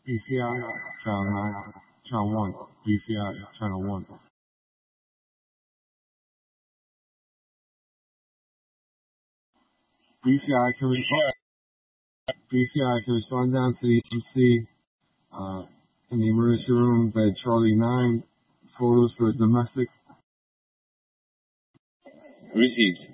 DCI, channel 9, channel 1, DCI, channel 1. DCI can respond down to the EMC in the emergency room, bed Charlie 9, photos for domestic. Received.